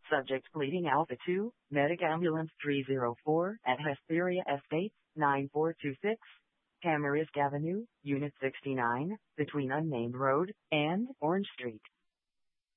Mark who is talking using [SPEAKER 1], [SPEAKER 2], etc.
[SPEAKER 1] Subject bleeding Alpha 2, Medic Ambulance 304 at Hesperia Estates, 9426, Tamarisk Avenue, Unit 69, between Unnamed Road and Orange Street.